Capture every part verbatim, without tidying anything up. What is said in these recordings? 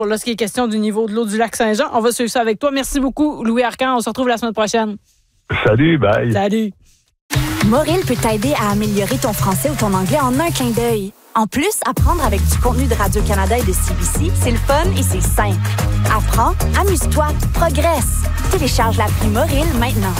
Lorsqu'il est question du niveau de l'eau du lac Saint-Jean, on va suivre ça avec toi. Merci beaucoup, Louis Arcan. On se retrouve la semaine prochaine. Salut, bye. Salut. Moril peut t'aider à améliorer ton français ou ton anglais en un clin d'œil. En plus, apprendre avec du contenu de Radio-Canada et de C B C, c'est le fun et c'est simple. Apprends, amuse-toi, progresse. Télécharge l'appli Moril maintenant.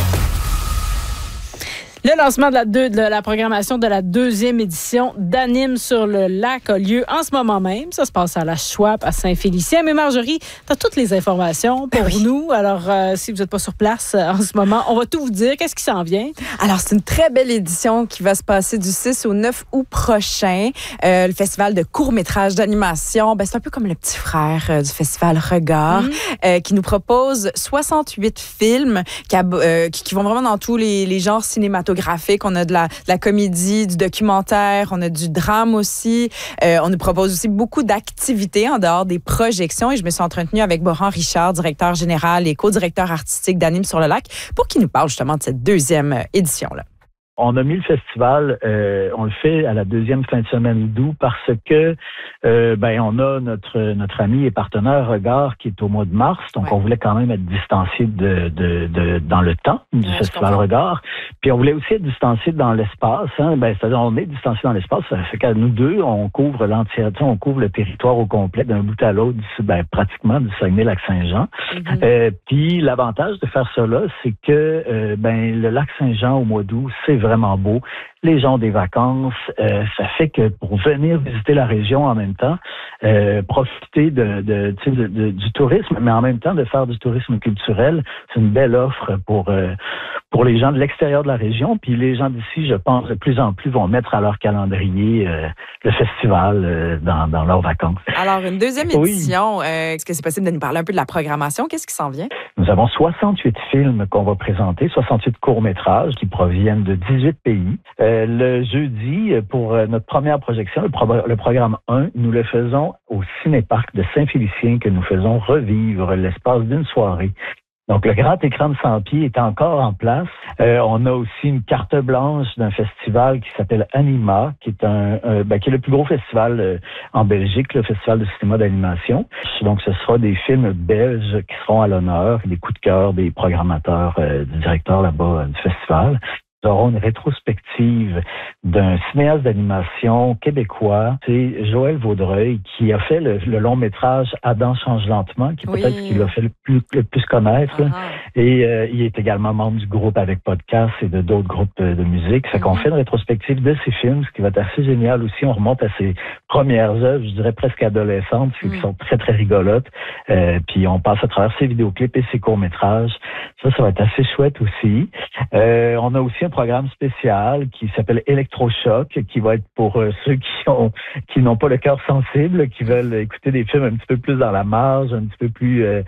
Le lancement de la, deux, de la programmation de la deuxième édition d'Anime sur le lac a lieu en ce moment même. Ça se passe à la Chouape, à Saint-Félicien. Mais Marjorie, tu as toutes les informations pour oui. nous. Alors, euh, si vous n'êtes pas sur place euh, en ce moment, on va tout vous dire. Qu'est-ce qui s'en vient? Alors, c'est une très belle édition qui va se passer du six au neuf août prochain. Euh, le festival de court-métrage d'animation, ben, c'est un peu comme le petit frère euh, du festival Regard, mmh. euh, qui nous propose soixante-huit films qui, euh, qui, qui vont vraiment dans tous les, les genres cinématographiques. On a de la, de la comédie, du documentaire, on a du drame aussi. Euh, on nous propose aussi beaucoup d'activités en dehors des projections. Et je me suis entretenue avec Boran Richard, directeur général et co-directeur artistique d'Anime sur le lac, pour qu'il nous parle justement de cette deuxième édition-là. On a mis le festival, euh, on le fait à la deuxième fin de semaine d'août parce que euh, ben on a notre notre ami et partenaire Regard qui est au mois de mars, donc ouais. on voulait quand même être distancié de, de, de dans le temps du ouais, festival Regard. Puis on voulait aussi être distancié dans l'espace. Hein, ben c'est-à-dire on est distancié dans l'espace, ça fait qu'à nous deux on couvre l'entièreté, on couvre le territoire au complet d'un bout à l'autre, ben pratiquement du Saguenay-Lac-Saint-Jean. Mm-hmm. Euh, puis l'avantage de faire ça là, c'est que euh, ben le lac Saint-Jean au mois d'août, c'est vraiment beau. Les gens ont des vacances. Euh, ça fait que pour venir visiter la région en même temps, euh, profiter de, de, tu sais, de, de, du tourisme, mais en même temps de faire du tourisme culturel, c'est une belle offre pour euh, pour les gens de l'extérieur de la région. Puis les gens d'ici, je pense, de plus en plus vont mettre à leur calendrier euh, le festival euh, dans, dans leurs vacances. Alors, une deuxième édition, oui. euh, est-ce que c'est possible de nous parler un peu de la programmation? Qu'est-ce qui s'en vient? Nous avons soixante-huit films qu'on va présenter, soixante-huit courts-métrages qui proviennent de dix-huit pays. Euh, le jeudi, pour notre première projection, le, pro- le programme un, nous le faisons au Cinéparc de Saint-Félicien, que nous faisons revivre l'espace d'une soirée. Donc, le grand écran de cent pieds est encore en place. Euh, on a aussi une carte blanche d'un festival qui s'appelle Anima, qui est un, euh, ben, qui est le plus gros festival euh, en Belgique, le festival de cinéma d'animation. Donc, ce sera des films belges qui seront à l'honneur, des coups de cœur des programmateurs, euh, du directeur là-bas euh, du festival. Nous aurons une rétrospective d'un cinéaste d'animation québécois, c'est Joël Vaudreuil, qui a fait le, le long métrage Adam change lentement, qui est oui. peut-être qui l'a fait le plus, le plus connaître. Uh-huh. Et euh, il est également membre du groupe Avec Podcast et de d'autres groupes de musique. Ça uh-huh. qu'on fait une rétrospective de ses films, ce qui va être assez génial aussi. On remonte à ses premières œuvres, je dirais presque adolescentes, uh-huh. qui sont très, très rigolotes. Euh, puis on passe à travers ses vidéoclips et ses courts-métrages. Ça, ça va être assez chouette aussi. Euh, on a aussi un programme spécial qui s'appelle Électrochoc, qui va être pour euh, ceux qui ont qui n'ont pas le cœur sensible, qui veulent écouter des films un petit peu plus dans la marge, un petit peu plus euh,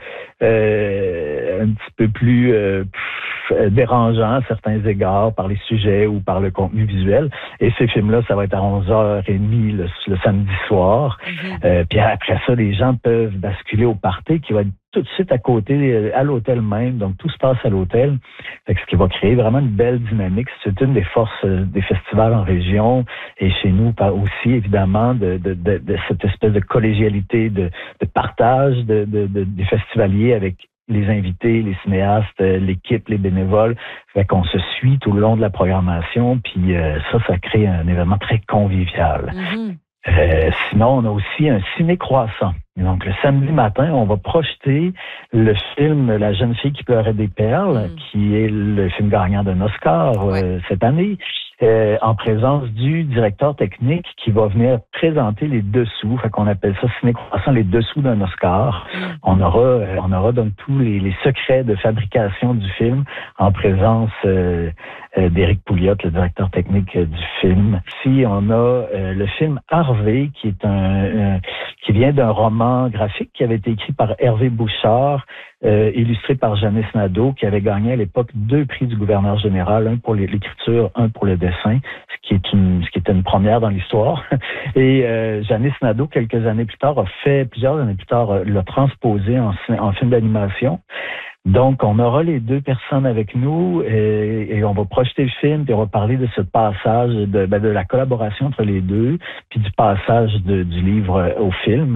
euh, un petit peu plus euh, pff, dérangeants à certains égards par les sujets ou par le contenu visuel. Et ces films-là, ça va être à onze heures trente le, le samedi soir. Mm-hmm. Euh, puis après ça, les gens peuvent basculer au party qui va être tout de suite à côté, à l'hôtel même. Donc, tout se passe à l'hôtel. Fait que ce qui va créer vraiment une belle dynamique. C'est une des forces des festivals en région et chez nous aussi, évidemment, de, de, de, de cette espèce de collégialité, de, de partage de, de, de, des festivaliers avec les invités, les cinéastes, l'équipe, les bénévoles. Fait qu'on se suit tout le long de la programmation. Puis euh, ça, ça crée un événement très convivial. Mm-hmm. Euh, sinon, on a aussi un ciné-croissant. Donc, le samedi matin, on va projeter le film La jeune fille qui pleurait des perles, mm. qui est le film gagnant d'un Oscar ouais. euh, cette année, euh, en présence du directeur technique qui va venir présenter les dessous. Fait qu'on appelle ça ciné-croissant, les dessous d'un Oscar. Mm. On aura, euh, on aura donc tous les, les secrets de fabrication du film en présence euh, euh, d'Éric Pouliot, le directeur technique euh, du film. Ici, on a euh, le film Harvey, qui est un, euh, qui vient d'un roman graphique qui avait été écrit par Hervé Bouchard, euh, illustré par Janice Nadeau, qui avait gagné à l'époque deux prix du gouverneur général, un pour l'écriture, un pour le dessin, ce qui est une, ce qui était une première dans l'histoire. Et euh, Janice Nadeau, quelques années plus tard, a fait, plusieurs années plus tard, l'a transposé en, en film d'animation. Donc, on aura les deux personnes avec nous et, et on va projeter le film, puis on va parler de ce passage, de, ben, de la collaboration entre les deux, puis du passage de, du livre au film.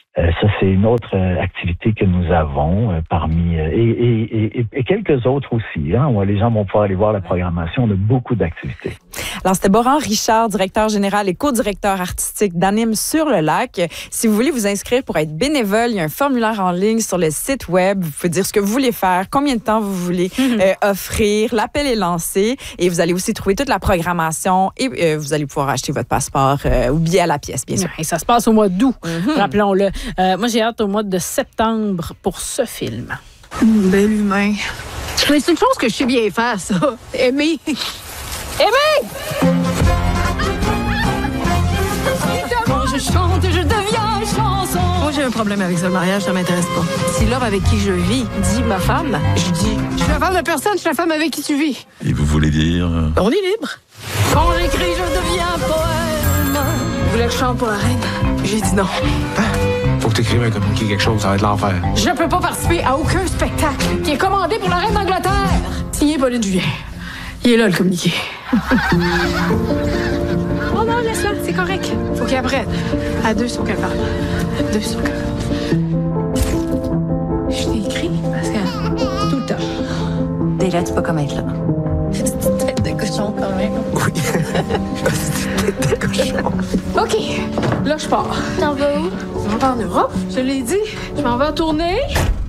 Euh, ça, c'est une autre euh, activité que nous avons euh, parmi... Euh, et, et, et, et quelques autres aussi, hein, où les gens vont pouvoir aller voir la programmation. On a beaucoup d'activités. Alors, c'était Boran Richard, directeur général et co-directeur artistique d'Anime sur le lac. Si vous voulez vous inscrire pour être bénévole, il y a un formulaire en ligne sur le site web. Vous pouvez dire ce que vous voulez faire, combien de temps vous voulez mm-hmm. euh, offrir. L'appel est lancé et vous allez aussi trouver toute la programmation et euh, vous allez pouvoir acheter votre passeport euh, ou billet à la pièce, bien sûr. Et ça se passe au mois d'août, mm-hmm. rappelons-le. Euh, moi, j'ai hâte au mois de septembre pour ce film. Mmh, bel humain. C'est une chose que je sais bien faire, ça. Aimer. Aimer! Quand je chante, je deviens chanson. Moi, j'ai un problème avec ce mariage, ça m'intéresse pas. Si l'homme avec qui je vis dit ma femme, je dis je suis la femme de personne, je suis la femme avec qui tu vis. Et vous voulez dire... On est libre. Quand j'écris, je deviens poème. Vous voulez que je chante pour la reine? J'ai dit non. Hein? Faut que t'écrives un communiqué quelque chose, ça va être l'enfer. Je peux pas participer à aucun spectacle qui est commandé pour la reine d'Angleterre. Signé Pauline Julien. Il est là, le communiqué. Oh non, laisse-la, c'est correct. Faut qu'elle apprenne. À deux, sur qu'elle parle. À deux, sur qu'elle Je t'ai écrit parce que tout le temps. Déjà, tu peux comme être là. C'est une tête de cochon quand même. Oui. C'est une tête de cochon. OK, là, je pars. T'en vas où? Je m'en vais en Europe, je l'ai dit. Je m'en vais en tournée.